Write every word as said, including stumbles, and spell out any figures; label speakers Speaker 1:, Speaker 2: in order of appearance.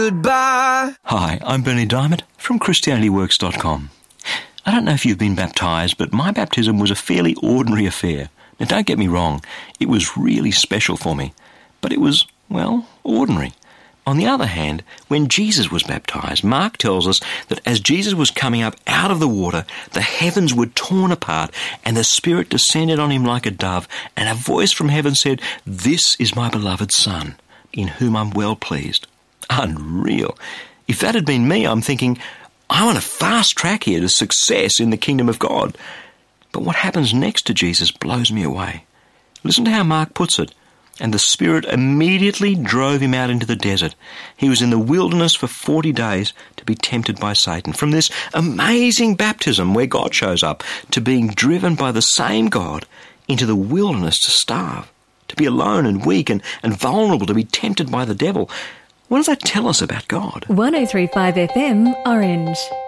Speaker 1: Goodbye.
Speaker 2: Hi, I'm Bernie Diamond from Christianity Works dot com. I don't know if you've been baptised, but my baptism was a fairly ordinary affair. Now, don't get me wrong, it was really special for me, but it was, well, ordinary. On the other hand, when Jesus was baptised, Mark tells us that as Jesus was coming up out of the water, the heavens were torn apart and the Spirit descended on him like a dove, and a voice from heaven said, "This is my beloved Son, in whom I'm well pleased." Unreal. If that had been me, I'm thinking, I want a fast track here to success in the kingdom of God. But what happens next to Jesus blows me away. Listen to how Mark puts it. And the Spirit immediately drove him out into the desert. He was in the wilderness for forty days to be tempted by Satan. From this amazing baptism where God shows up, to being driven by the same God into the wilderness to starve, to be alone and weak and, and vulnerable, to be tempted by the devil. What does that tell us about God?
Speaker 3: one oh three point five F M, Orange.